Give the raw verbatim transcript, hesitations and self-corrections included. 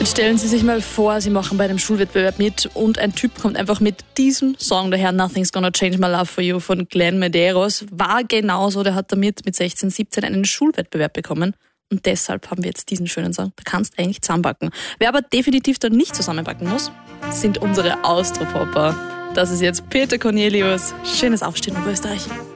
Stellen Sie sich mal vor, Sie machen bei einem Schulwettbewerb mit und ein Typ kommt einfach mit diesem Song daher, Nothing's Gonna Change My Love For You von Glenn Medeiros. War genauso, der hat damit mit sechzehn, siebzehn einen Schulwettbewerb bekommen. Und deshalb haben wir jetzt diesen schönen Song. Da kannst du eigentlich zusammenbacken. Wer aber definitiv dann nicht zusammenbacken muss, sind unsere Austropopper. Das ist jetzt Peter Cornelius. Schönes Aufstehen in Österreich.